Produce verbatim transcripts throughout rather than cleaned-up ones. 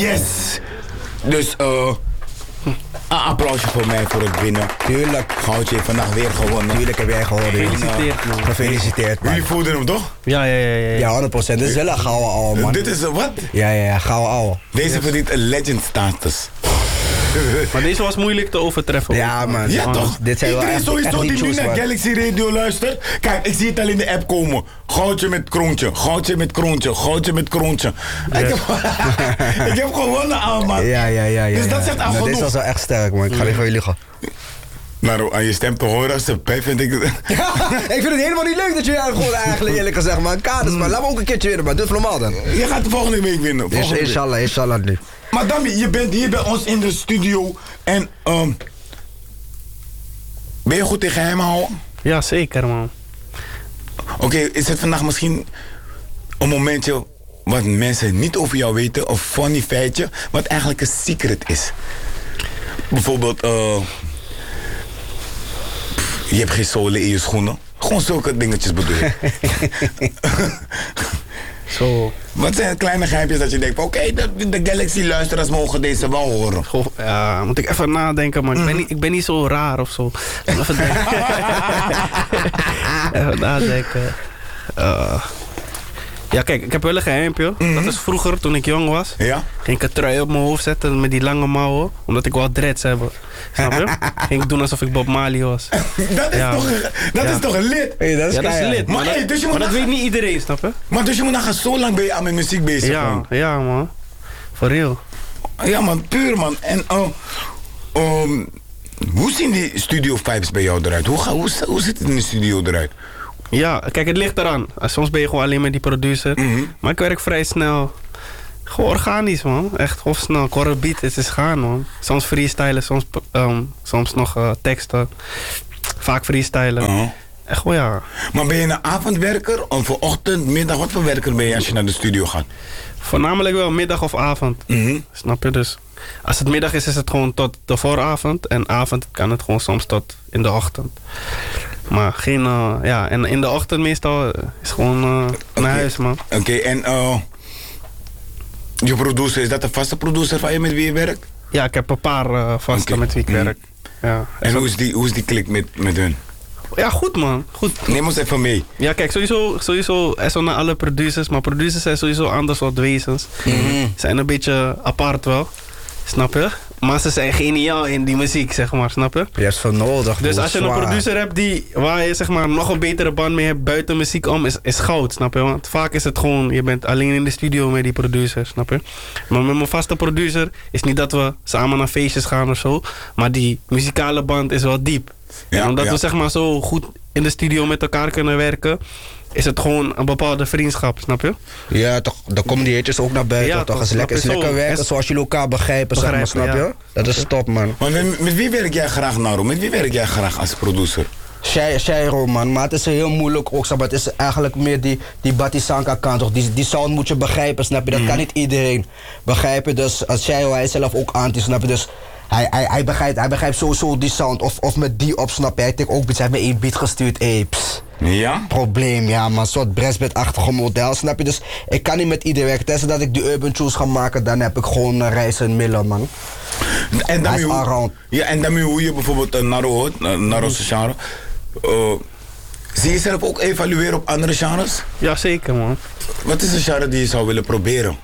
Yes! Dus, eh... een applausje voor mij voor het winnen. Tuurlijk. Goudje heeft vandaag weer gewonnen. Tuurlijk heb jij gewonnen. Gefeliciteerd, man. Gefeliciteerd, man. Jullie voelden hem toch? Ja, ja, ja. ja. Ja, honderd procent. Dit is wel een gouden ouwe, man. Dit is een wat? Ja, ja, ja, gouden ouwe. Deze verdient een legend status. Maar deze was moeilijk te overtreffen. Ja, man. Ja, toch? Dit zijn wel Iedereen echt, sowieso echt die die nu juice, naar man. Galaxy Radio luistert. Kijk, ik zie het al in de app komen. Goudje met kroontje, goudje met kroontje, goudje met kroontje. Ik, heb, ik heb gewonnen aan, man. Ja, ja, ja, ja. Dus dat ja. zegt al Nou, genoeg. dit was wel echt sterk, man. Ik ga niet van jullie gaan. Nou, aan je stem te horen als erbij vind ik het... Ja, ik vind het helemaal niet leuk dat jullie gewoon eigenlijk eerlijk gezegd, man. Kaders, man. Laat me ook een keertje winnen, man. Doe het normaal dan. Je gaat de volgende week winnen. Is, Volgende week. inshallah, inshallah nu. Maar Dami, je bent hier bij ons in de studio en... Um, ben je goed in geheim houden? Ja, zeker, man. Oké, okay, is het vandaag misschien een momentje wat mensen niet over jou weten, of funny feitje, wat eigenlijk een secret is? Bijvoorbeeld, eh... je hebt geen zolen in je schoenen. Gewoon zulke dingetjes bedoel ik. Zo. Wat zijn kleine geheimpjes dat je denkt, oké, okay, de, de Galaxy-luisteraars mogen deze wel horen? Goh, ja, moet ik even nadenken, maar ik ben niet, ik ben niet zo raar of zo. Even denken. Even nadenken. Uh, ja, kijk, ik heb wel een geheimpje. Mm-hmm. Dat is vroeger, toen ik jong was. Ja? Ging ik een trui op mijn hoofd zetten met die lange mouwen. Omdat ik wel dreads heb. Snap je? Ging ik doen alsof ik Bob Marley was. Dat is, ja. toch, een, dat ja. is toch een lid? Hey, dat is, ja, dat is lid. Maar, Maar, hey, dat, dus je moet maar dat weet niet iedereen, snap je? Maar dus je moet nou gaan zo lang ben je aan mijn muziek bezig. Ja, man. ja man. For real. Ja man, puur man. En uh, um, hoe zien die studio vibes bij jou eruit? Hoe, hoe, hoe ziet het in de studio eruit? Ja, kijk, het ligt eraan. Soms ben je gewoon alleen met die producer. Mm-hmm. Maar ik werk vrij snel. Gewoon organisch, man. Echt of snel. Ik hoor een beat, het is gaan, man. Soms freestylen, soms, um, soms nog uh, teksten. Vaak freestylen. Uh-huh. Echt gewoon, ja. Maar ben je een avondwerker of voor ochtend, middag? Wat voor werker ben je als je naar de studio gaat? Voornamelijk wel middag of avond. Mm-hmm. Snap je? Dus als het middag is, is het gewoon tot de vooravond. En avond kan het gewoon soms tot in de ochtend. Maar geen, uh, ja, en in de ochtend meestal is gewoon uh, naar okay. huis, man. Oké, okay, en uh, je producer, is dat een vaste producer van je met wie je werkt? Ja, ik heb een paar uh, vaste okay. met wie ik mm. werk. Ja. En hoe is die, hoe is die klik met, met hun? Ja, goed man. Goed. Neem ons even mee. Ja, kijk, sowieso, sowieso er zijn naar alle producers, maar producers zijn sowieso anders soort wezens. Mm-hmm. Zijn een beetje apart wel, snap je? Maar ze zijn geniaal in die muziek, zeg maar, snap je? Je hebt zo nodig. Dus als je zwaar. een producer hebt die, waar je zeg maar nog een betere band mee hebt buiten muziek om, is, is goud, snap je? Want vaak is het gewoon, je bent alleen in de studio met die producer, snap je? Maar met mijn vaste producer is niet dat we samen naar feestjes gaan of zo, maar die muzikale band is wel diep. Ja, en omdat ja. we zeg maar zo goed in de studio met elkaar kunnen werken, is het gewoon een bepaalde vriendschap, snap je? Ja, toch, dan komen die hitjes ook naar buiten. Ja, toch? toch, Is lekker, is lekker zo, werken is, zoals jullie elkaar begrijpen, begrijpen zeg maar, snap ja. je? Dat is top, man. Maar met, met wie werk jij graag, Naro? Met wie werk jij graag als producer? Shairo, man, maar het is heel moeilijk ook, maar het is eigenlijk meer die, die Batisanka kant, toch? Die, die sound moet je begrijpen, snap je? Dat mm. kan niet iedereen begrijpen, dus als Shairo, hij is zelf ook anti, snap je? Dus hij, hij, hij, begrijpt, hij begrijpt sowieso die sound, of, of met die op, snap je? Hij heeft ook beats, hij heeft me één beat gestuurd, hey, pss. Ja? Probleem, ja man, een soort breastbed-achtige model, snap je? Dus ik kan niet met iedereen werken, tenzij dat ik die urban tunes ga maken, dan heb ik gewoon uh, Rijssen en Miller, man. En dan hoe, ja, en dan hoe je bijvoorbeeld uh, Naro hoort, uh, Naro's mm. genre, uh, zie je zelf ook evalueren op andere genres? Ja, zeker, man. Wat is een genre die je zou willen proberen?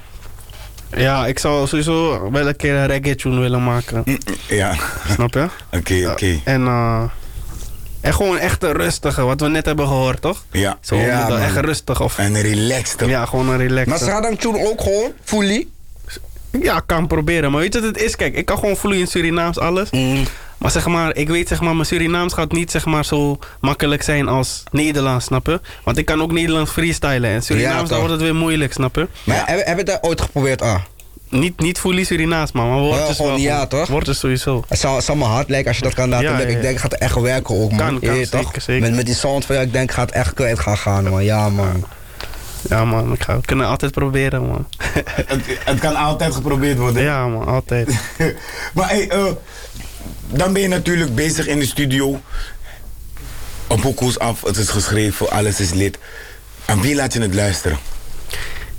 Ja, ik zou sowieso wel een keer een reggae tune willen maken. Mm, ja. Snap je? Oké, okay, oké. Okay. En, uh, en gewoon echt een rustige, wat we net hebben gehoord, toch? Ja. Zo, ja, man. Echt rustig. Of, en relaxed. Ja, gewoon een relaxed. Maar Sradam tune ook gewoon, fully? Ja, kan proberen. Maar weet je wat het is? Kijk, ik kan gewoon vloeiend Surinaams alles. Mm. Maar zeg maar, ik weet zeg maar, mijn Surinaams gaat niet zeg maar zo makkelijk zijn als Nederlands, snap je? Want ik kan ook Nederlands freestylen. En Surinaams, ja, dan wordt het weer moeilijk, snap je? Maar ja. hebben we dat ooit geprobeerd, ah? Niet, niet fully Surinaams, man, maar woordjes wel. wel. Ja, toch? Woordjes sowieso. Het zou, zou me hard lijken als je dat kan laten ja, lukken. Ja, ja. Ik denk, het gaat echt werken ook, man. Kan, kan, ja, zeker, toch? zeker. Met, met die sound van, ja, ik denk, gaat echt kwijt gaan gaan, man. Ja, man. Ja, man, ik ga, we kunnen altijd proberen, man. het, het kan altijd geprobeerd worden. Ja, man, altijd. Maar hey, uh, dan ben je natuurlijk bezig in de studio. Een pokoe is af, het is geschreven, alles is lid. Aan wie laat je het luisteren?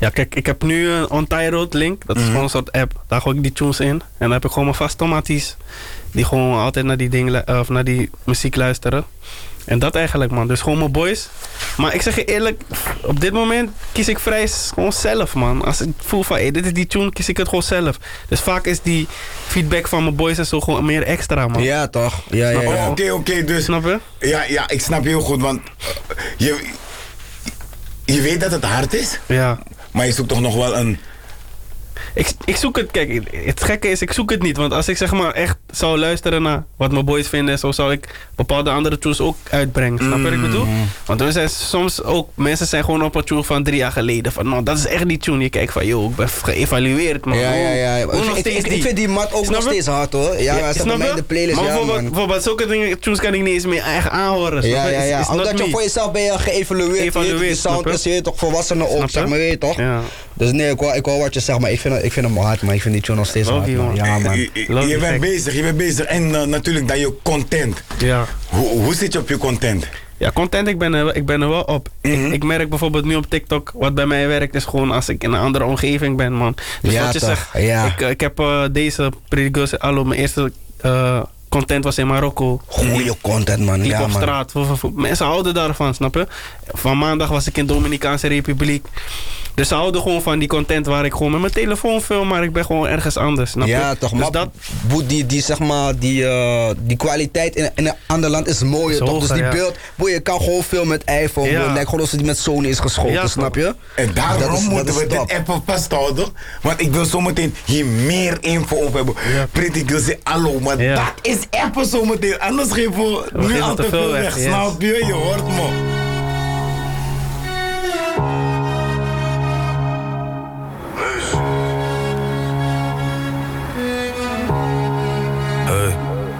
Ja, kijk, ik heb nu een Ontitled link. Dat is Mhm. gewoon een soort app. Daar gooi ik die tunes in. En dan heb ik gewoon mijn vaste matties. Die gewoon altijd naar die, dingen, lu- of naar die muziek luisteren. En dat eigenlijk, man. Dus gewoon mijn boys. Maar ik zeg je eerlijk, op dit moment kies ik vrij s- gewoon zelf, man. Als ik voel van, hey, dit is die tune, kies ik het gewoon zelf. Dus vaak is die feedback van mijn boys en zo gewoon meer extra, man. Ja, toch? Ja, ja, Oh, ja. Oké, oké, dus... Snap je? Ja, ja, ik snap je heel goed, want eh, je, je weet dat het hard is, Ja. maar je zoekt toch nog wel een... Ik, ik zoek het, kijk, het gekke is, ik zoek het niet. Want als ik zeg maar echt zou luisteren naar wat mijn boys vinden, zo zou ik bepaalde andere tunes ook uitbrengen. Snap je wat ik bedoel? Want er zijn soms ook, mensen zijn gewoon op een tune van drie jaar geleden. Van, nou, dat is echt die tune. Je kijkt van, joh, ik ben geëvalueerd, man. Ja, ja, ja. Hoe, hoe nog Ik, steeds ik, ik die? vind die mat ook Snap nog je? steeds hard, hoor. Ja, hij staat bij mij in de playlist. Maar Ja, bijvoorbeeld, man. bijvoorbeeld zulke dingen, tunes kan ik niet eens meer eigen aanhoren. snap Ja, je? ja, Is- ja. is not Omdat je me. voor jezelf ben je geëvalueerd. Geëvalueerd, De sound snap je? is hier toch volwassenen op, Snap je? zeg maar, weet je toch? Ja. Dus nee, ik hoor, ik hoor wat je zegt, maar ik vind, het- ik vind hem hard, maar ik vind die tune nog steeds Love hard, you, man. man. Ja, man. Je, je- Love je you, bent gek. bezig, je bent bezig. En eh, natuurlijk dan je content. Ja. Hoe, hoe zit je op je content? Ja, content, ik ben er, ik ben er wel op. Mhm. ik, ik merk bijvoorbeeld nu op TikTok, wat bij mij werkt, is gewoon als ik in een andere omgeving ben, man. Dus Ja, wat je toch, zegt, ja. ik, eh, ik heb eh, deze Pretty Girls Allo, mijn eerste eh, content was in Marokko. Goeie content, man. Liep Ja, op man. straat. Voor- voor- voor- Mensen houden daarvan, snap je? Van maandag was ik in de Dominicaanse Republiek. Dus ze houden gewoon van die content waar ik gewoon met mijn telefoon film, maar ik ben gewoon ergens anders, snap je? Ja, toch, dus maar dat, boe, die, die, zeg maar, die, eh, die kwaliteit in, in een ander land is mooier, Is toch? hoger, Dus die ja. beeld, boe, je kan gewoon filmen met iPhone, Ja. boe, het lijkt gewoon alsof die met Sony is geschoten, Ja, snap je? En daarom Dat is- dat moeten is we top. dit even vasthouden. Want ik wil zometeen hier meer info op hebben. Ja. Pretty Girls say hallo, maar Ja. dat is even zometeen. Anders geven we We nu geven al te te veel veel weg, weg. yes. Snap je? Je hoort me.